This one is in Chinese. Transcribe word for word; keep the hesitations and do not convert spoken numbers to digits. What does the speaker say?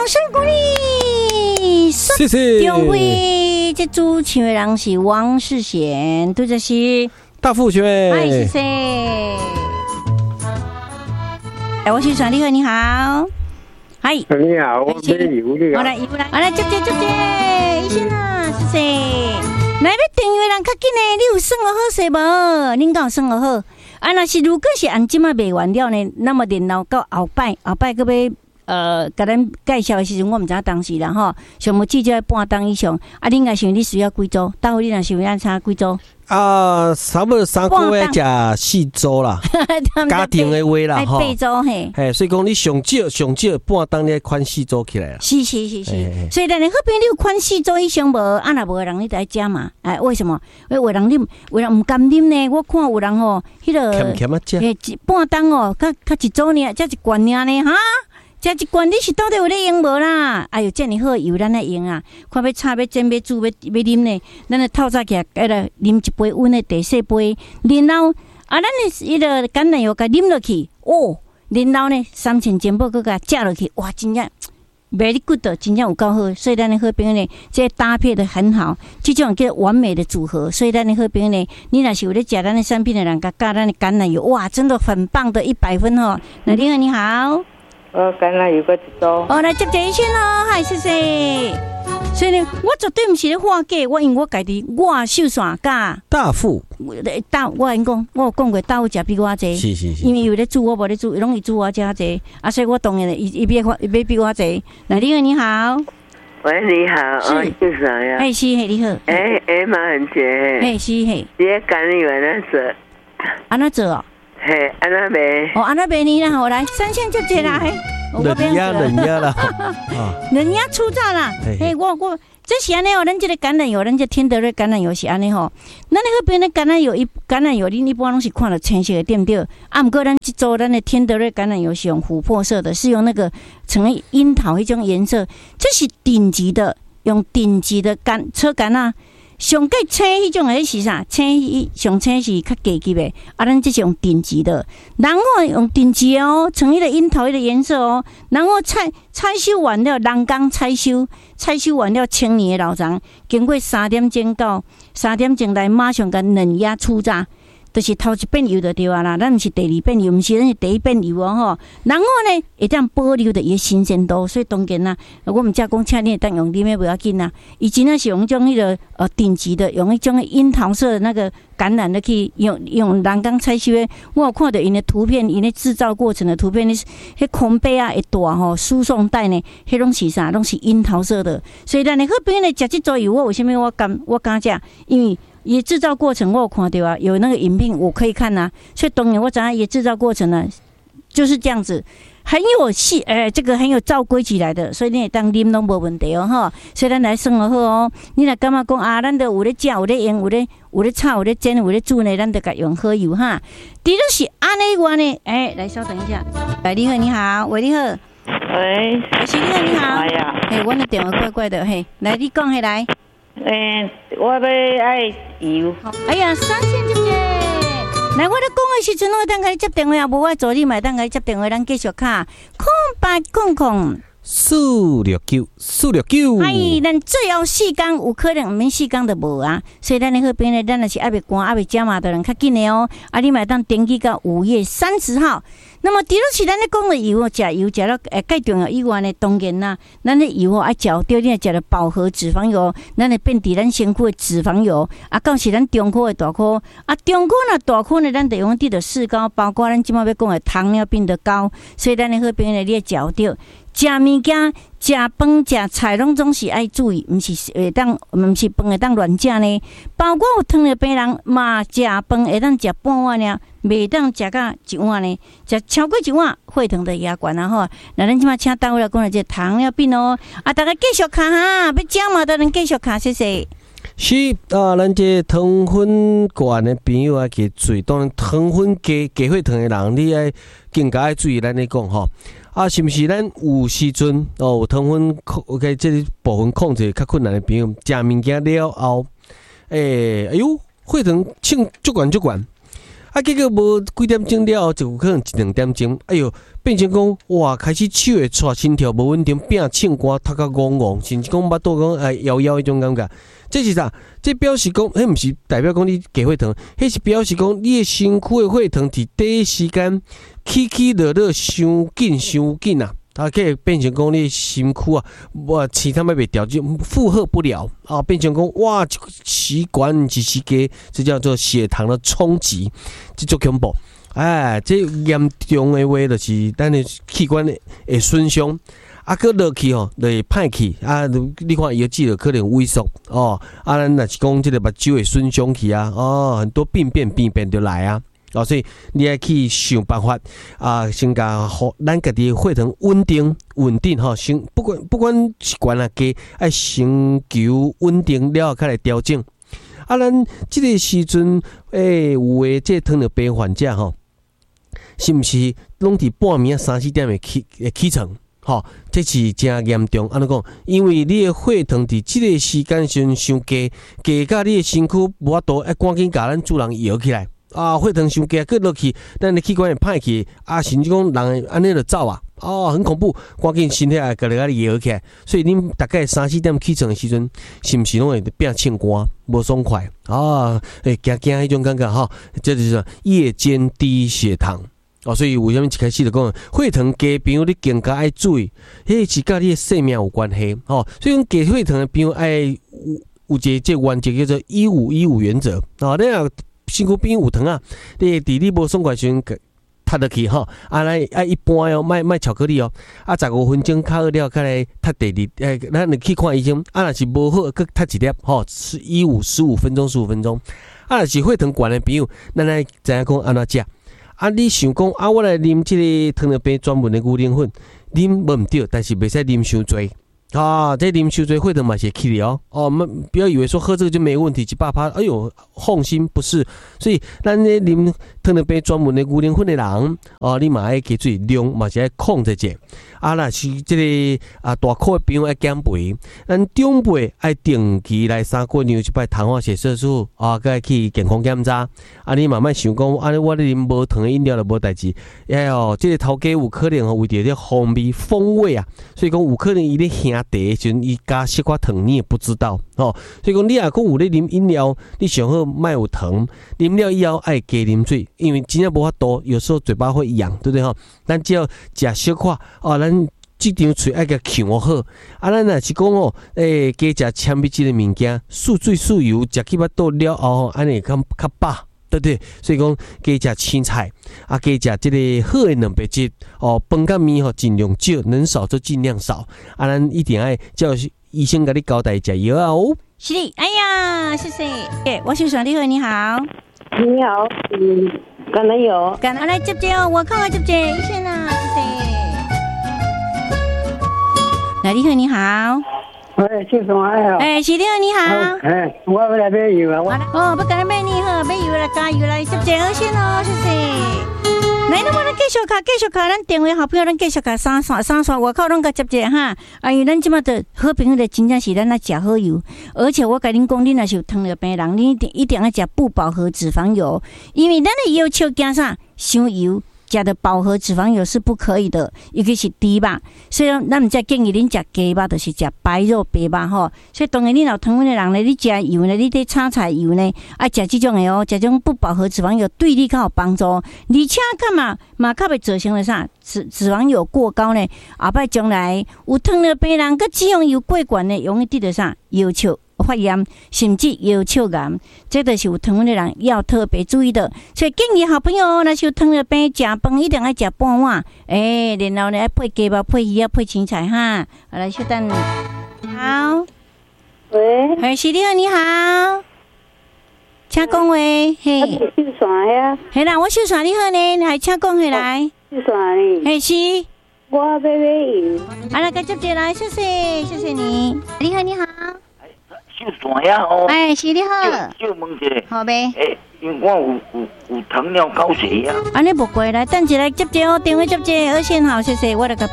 声鼓励！ 谢谢。 中会这主唱的人是王世贤，对着是大富学妹。 嗨，谢谢。哎，我是传你好，你好。嗨， 你好，我买油你好。 好来，油来，好来，接接接接，医生啊，谢谢。来要订阅人较紧呢，你有算好好势无？恁敢有算好好？啊，若是如果是按即马卖完了呢，那么然后到后摆，后摆搁要呃，甲咱介绍的时阵，我毋知影当时啦吼，上无至少半档以上。啊，恁若想你需要几组？待会你若想要安怎几组？ 啊，差不多三个月食四周啦，家庭的话啦吼， 八周嘿， 嘿，所以讲你上少上少半当你款四周起来啦。 是是是是，所以咱的好朋友款四周以上无，啊若无人你来加嘛？哎，为什么？因为有人啉，有人毋甘啉呢？我看有人吼，迄个欠欠啊食， 嘿，半当哦，较较一组呢，才一罐尔呢哈。食一罐你是到底有咧用无啦？哎哟，遮尔好油咱来用啊！看要炒要煎要煮要要啉呢，咱来透早起来，哎来啉一杯温的茶细杯，然后啊，咱的迄个橄榄油甲啉落去，哦，然后呢三千煎宝搁甲食落去，哇，真正 very good， 真正有够好。所以咱的好朋友呢，这搭配的很好，这种叫完美的组合。所以咱的好朋友呢，你若是有咧食咱的产品的人，甲加咱的橄榄油，哇，真的很棒的一百分哦。那你好，你好。 我橄榄油个一组。 哦，来接这一先咯，嗨，谢谢。所以呢，我绝对不是咧画假，我因为我家己我手线甲大富大，我因讲，我有讲过大富食比我济， 是是是， 因为有咧煮我无咧煮，拢伊煮我食济，啊，所以我当然伊伊要伊要比我济。那你好，你好， 喂，你好，哦，是啥呀？ 哎，是嘿，你好， 哎哎，马很姐， 哎，是嘿， 你橄榄油安怎做？ 安怎做哦？ 嘿，安那卖？ 哦，安那卖呢？然后来三千就接来， 人家人家啦， 人家出炸啦，嘿，我我。这是安尼哦，咱这个橄榄油，咱这天德瑞橄榄油是安尼吼。咱那边的橄榄油，一橄榄油，恁一般拢是看到青色的，对不对？啊，不过咱这周咱的天德瑞橄榄油是用琥珀色的，是用那个呈樱桃迄种颜色，这是顶级的，用顶级的橄车橄啊。上计青迄种诶是啥？青上青是较低级的，啊，咱这是用顶级的，然后用顶级的哦，呈迄个樱桃迄个颜色哦，然后采采收完了，人工采收，采收完了青年的老长，经过三点钟到三点钟来，马上甲嫩芽出榨。就是头一遍油就对啊啦，咱毋是第二遍油，毋是咱是第一遍油哦吼。然后呢，会当保留着伊的新鲜度，所以当然啦，我毋则讲，请你会当用啉的不要紧啦。以前呢是用种迄个呃顶级的，用迄种樱桃色的那个橄榄的去用用人工采收的。我有看到因的图片，因的制造过程的图片，迄迄空杯啊会大吼，输送带呢，迄拢是啥？拢是樱桃色的。所以咱的好朋友呢，食这组油，我为什么我敢我敢食？因为也制造过程我有看到啊，有那个影片我可以看啊，所以当然我知道也制造过程呢就是这样子，很有细呃，这个很有照规矩来的，所以你当啉拢无问题哦哈。所以咱来算好哦，你若感觉讲啊，咱都有咧食，有咧用，有咧有咧炒，有咧煎，有咧煮呢，咱就甲用好油哈。除了是安尼话呢，哎，来稍等一下，来你好，你好，喂你好， 喂， 是你好，你好， 哎呀， 嘿，我的电话怪怪的，嘿，来你讲下来。 诶，我要爱油。 哎呀，三千姐姐，来，我咧讲的时阵，我当甲你接电话，无我助理嘛，当甲你接电话，咱继续卡空八空空四六九四六九。 哎，咱最后四天有可能毋免四天就无啊，所以咱咧好边咧，咱若是还未关还未加码的人较紧的哦。啊，你嘛当登记到五月三十号。那么，除了是咱咧讲的油哦，食油食了诶，介重要以外呢，当然啦，咱咧油哦爱食对，你食了饱和脂肪油，咱会变伫咱身躯的脂肪油。啊，到是咱中科的大科，啊，中科呢大科呢，咱得用滴的四高，包括咱即马要讲的糖尿病的高，所以咱咧好边咧，你要食着。食物件、食饭、食菜，拢总是爱注意，毋是会当，毋是饭会当乱食呢。包括有糖尿病人嘛，食饭会当食半碗尔，袂当食到一碗呢。食超过一碗，血糖就压悬啊吼。那咱即马请单位来讲了，这糖尿病哦。啊，大家继续看哈，要加码的人继续看，谢谢。 是啊，咱这糖分高的朋友啊，加注意。当然，糖分加加血糖的人，你爱更加爱注意。咱咧讲吼。啊，是毋是咱有时阵哦，有糖分控，个这部分控制较困难的朋友，食物件了后，诶、欸，哎呦，血糖升足悬足悬。啊， 啊，结果无几点钟了，就有可能一两点钟，哎哟，变成讲哇，开始手会颤，心跳无稳定，变唱歌，头壳戆戆，甚至讲巴肚讲哎摇摇迄种感觉。这是啥？这表示讲，迄毋是代表讲你低血糖，迄是表示讲你的身躯的血糖伫第一时间起起落落，伤紧伤紧啊！它可以变成讲你身躯啊，哇，其他要袂调节，负荷不了啊，变成讲哇，血管一时间，这叫做血糖的冲击，这足恐怖。哎，这严重的话就是咱的器官会损伤。啊，搁落去吼，就会歹去啊！你看药剂就可能萎缩哦。啊，咱若是讲即个目睭会损伤去啊，哦，很多病变病变就来啊。哦，所以你要去想办法啊，先甲好咱家己血糖稳定稳定吼，先不管不管是悬啊低，爱先求稳定了，开来调整。啊，咱即个时阵诶，有诶，即糖尿病患者吼，是毋是拢伫半暝三四点会起会起床？吼，这是真严重。安怎讲？因为你的血糖伫即个时间上伤低，低甲你的身躯无法度，要赶紧甲咱主人摇起来。啊，血糖伤低，搁落去，咱的器官会歹去，啊，甚至讲人安尼就走啊，哦，很恐怖，赶紧身体啊，甲你摇起来。所以恁大概三四点起床的时阵，是毋是拢会变唱歌，无爽快啊？诶，惊惊迄种感觉吼，这就是夜间低血糖。哦，所以为什么一开始就讲血糖低朋友你更加爱注意，迄是甲你的生命有关系。哦，所以讲低血糖的朋友爱有有一个这原则叫做一五一五原则。哦，你若身躯边有糖啊，你伫你无爽快时阵踢落去吼，啊来啊一般哦，卖卖巧克力哦，啊十五分钟较好了，再来踢第二，诶，咱去看医生。啊，若是无好，佮踢一粒吼，十一五十五分钟十五分钟。啊，若是血糖悬的朋友，咱来知影讲安怎食。啊，你想讲啊，我来啉即个糖尿病专门的牛奶粉，啉无毋对，但是袂使啉伤多。啊，这啉伤多血糖嘛是会起的哦。哦，不要以为说喝这个就没问题，一百趴，哎呦，放心不是。所以咱咧啉糖尿病专门的牛奶粉的人，哦，你嘛爱记住量嘛是爱控制者。啊，若是即个啊大块的朋友爱减肥，咱长辈爱定期来三个月一摆糖化血色素啊，该去健康检查。啊，你慢慢想讲，啊，我咧啉无糖的饮料就无代志。哎哟，即、这个头家有可能哦，为着这风味风味啊，所以讲有可能伊咧兄弟的时阵，伊加西瓜糖你也不知道哦。所以讲你若讲有咧啉饮料，你上好莫有糖，啉了以后爱加啉水，因为真正无法度，有时候嘴巴会痒，对不对吼？咱只要食小块哦，咱即张嘴爱甲强好。啊，咱若是讲哦，诶、欸，加食纤维质的物件，素水素油，食起巴肚了后，安尼较较饱。对不对？所以讲加食青菜，啊，加食这个好的蛋白质哦，饭甲面吼尽量少，能少就尽量少。啊，咱一定爱叫医生甲你交代食药啊哦。 是的，哎呀，谢谢。诶，我是爽你好，你好。 你好，嗯，橄榄油。 橄榄来接接哦，我看我接接，医生啊，谢谢。来，你好，你好。 喂，姓什么呀？ 哎，是你好，你好。 哎，我要来买油啊！我哦，不跟你买你好，买油来加油来，接接好先哦，谢谢。来，那么咱继续卡，继续卡，咱电话好朋友，咱继续卡三刷三刷，外口拢甲接接哈。啊，因为咱即马的好朋友的真正是咱来食好油，而且我甲恁讲，恁若是有糖尿病人，恁一定一定要食不饱和脂肪油，因为咱的要求惊啥？伤油。食的饱和脂肪油是不可以的，尤其是猪肉。所以咱唔再建议恁食鸡肉，就是食白肉白肉吼。所以当然恁有糖分的人呢，你食油呢，你得炒菜油呢，爱食这种的哦，食这种不饱和脂肪油对你较有帮助。而且干嘛嘛较袂造成了啥脂脂肪油过高呢？后摆将来有糖尿病人，佮脂肪油过悬呢，容易得到啥腰笑。发炎甚至腰笑癌，这都是有糖分的人要特别注意的。所以建议好朋友，若是有糖尿病，食饭一定要食半碗，诶、欸，然后呢配鸡肉、配鱼啊、配青菜哈。好来，稍等。好， 喂， 哎，是你好，你好，请讲话。嘿， 秀山呀？ 系啦，我秀山你好呢，还请讲回来。 秀山呢？ 嘿，是。 我要买油。 好了，接接来，谢谢，谢谢你。你好，你好。 秀山呀哦， 哎，是你好。 就就问一下， 好呗。 诶，因为我有有有糖尿高血压。 安尼无过来，等一下接接哦，电话接接，二线好，谢谢，我来个。